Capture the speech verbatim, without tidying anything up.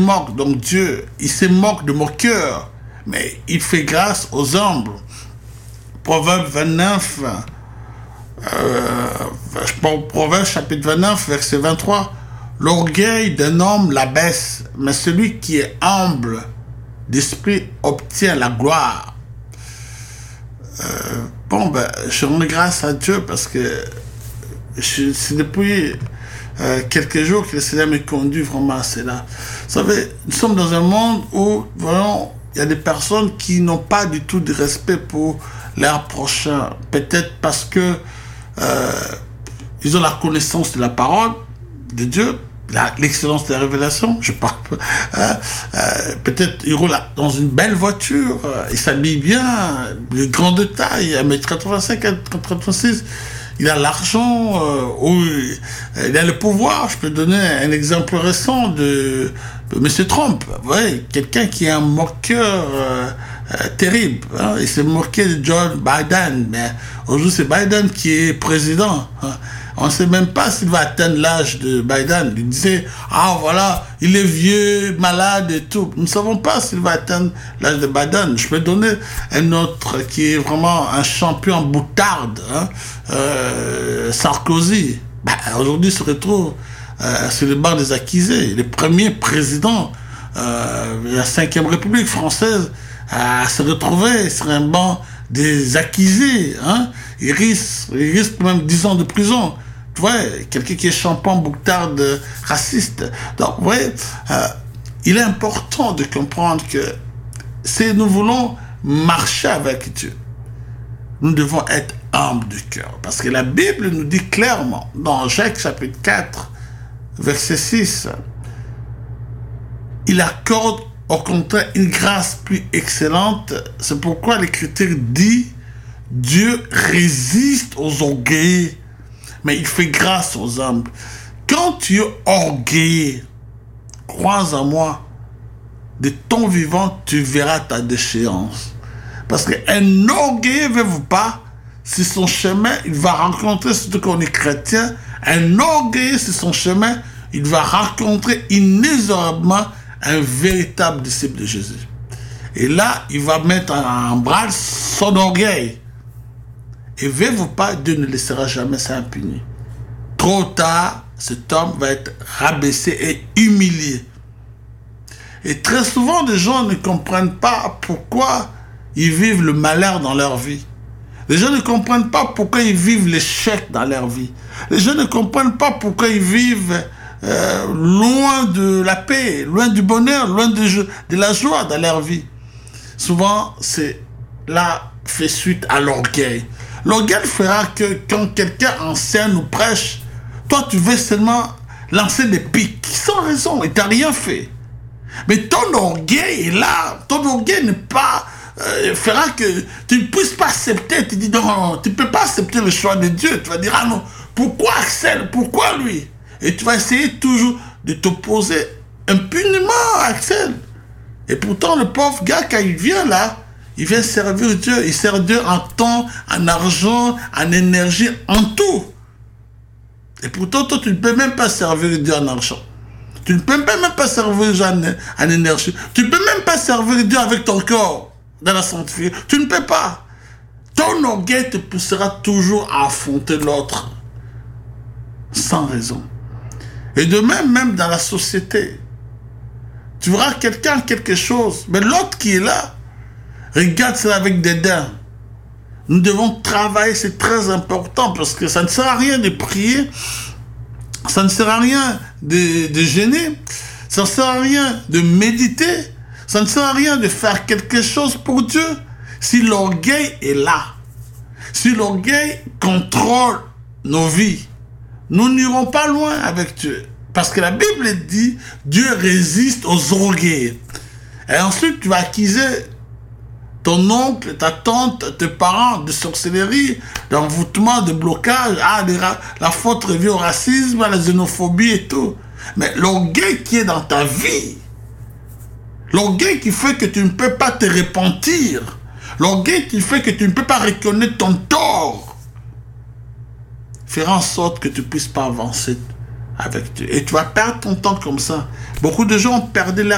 moque. Donc Dieu, il se moque de moqueurs, mais il fait grâce aux humbles. Proverbe vingt-neuf, euh, Proverbe chapitre vingt-neuf, verset vingt-trois. L'orgueil d'un homme l'abaisse, mais celui qui est humble d'esprit obtient la gloire. Euh, bon, ben, je rends grâce à Dieu parce que c'est depuis euh, quelques jours que le Seigneur me conduit vraiment à cela. Vous savez, nous sommes dans un monde où, vraiment, il y a des personnes qui n'ont pas du tout de respect pour leur prochain. Peut-être parce que euh, ils ont la connaissance de la parole de Dieu, l'excellence de la révélation, je parle hein, euh, peut-être ils roulent dans une belle voiture, euh, ils s'habillent bien, de grande taille, un mètre quatre-vingt-cinq, un mètre quatre-vingt-six, il a l'argent, euh, ou, euh, il a le pouvoir. Je peux donner un exemple récent de, de M. Trump, ouais, quelqu'un qui est un moqueur euh, euh, terrible, hein, il s'est moqué de John Biden, mais aujourd'hui c'est Biden qui est président, hein. On ne sait même pas s'il va atteindre l'âge de Biden. Il disait, ah voilà, il est vieux, malade et tout. Nous ne savons pas s'il va atteindre l'âge de Biden. Je peux donner un autre qui est vraiment un champion boutarde, hein, euh, Sarkozy. Bah, aujourd'hui, il se retrouve euh, sur le banc des accusés. Le premier président euh, de la cinquième République française à se retrouver sur un banc des accusés. Hein. Il risque, il risque même dix ans de prison. Tu vois, quelqu'un qui est champion boutarde raciste. Donc, vous voyez, euh, il est important de comprendre que si nous voulons marcher avec Dieu, nous devons être humbles de cœur. Parce que la Bible nous dit clairement, dans Jacques chapitre quatre, verset six, il accorde au contraire une grâce plus excellente. C'est pourquoi l'Écriture dit, Dieu résiste aux orgueilleux, mais il fait grâce aux humbles. Quand tu es orgueilleux, crois en moi, de ton vivant, tu verras ta déchéance. Parce qu'un orgueilleux, veux-vous pas, si son chemin, il va rencontrer, surtout qu'on est chrétien, un orgueilleux, sur son chemin, il va rencontrer inexorablement un véritable disciple de Jésus. Et là, il va mettre en branle son orgueil. Et veux-vous pas, Dieu ne laissera jamais ça impuni. Trop tard, cet homme va être rabaissé et humilié. Et très souvent, les gens ne comprennent pas pourquoi ils vivent le malheur dans leur vie. Les gens ne comprennent pas pourquoi ils vivent l'échec dans leur vie. Les gens ne comprennent pas pourquoi ils vivent euh, loin de la paix, loin du bonheur, loin de, de la joie dans leur vie. Souvent, c'est là fait suite à l'orgueil. L'orgueil fera que quand quelqu'un enseigne ou prêche, toi tu veux seulement lancer des pics sans raison et tu n'as rien fait. Mais ton orgueil est là, ton orgueil n'est pas, euh, fera que tu ne puisses pas accepter, tu dis non, tu ne peux pas accepter le choix de Dieu, tu vas dire ah non, pourquoi Axel, pourquoi lui? Et tu vas essayer toujours de t'opposer impunément à Axel. Et pourtant le pauvre gars quand il vient là, il vient servir Dieu, il sert Dieu en temps, en argent, en énergie, en tout. Et pourtant, toi, tu ne peux même pas servir Dieu en argent. Tu ne peux même pas servir Dieu en, en énergie. Tu ne peux même pas servir Dieu avec ton corps, dans la sanctification. Tu ne peux pas. Ton orgueil te poussera toujours à affronter l'autre, sans raison. Et de même, même dans la société, tu verras quelqu'un, quelque chose, mais l'autre qui est là, regarde cela avec dédain. Nous devons travailler, c'est très important, parce que ça ne sert à rien de prier, ça ne sert à rien de, de gêner, ça ne sert à rien de méditer, ça ne sert à rien de faire quelque chose pour Dieu, si l'orgueil est là, si l'orgueil contrôle nos vies. Nous n'irons pas loin avec Dieu, parce que la Bible dit, Dieu résiste aux orgueils. Et ensuite, tu vas accuser ton oncle, ta tante, tes parents de sorcellerie, d'envoûtement, de blocage, ah, la, la faute revient au racisme, à la xénophobie et tout. Mais l'orgueil qui est dans ta vie, l'orgueil qui fait que tu ne peux pas te repentir, l'orgueil qui fait que tu ne peux pas reconnaître ton tort, fera en sorte que tu ne puisses pas avancer avec Dieu. Et tu vas perdre ton temps comme ça. Beaucoup de gens ont perdu leur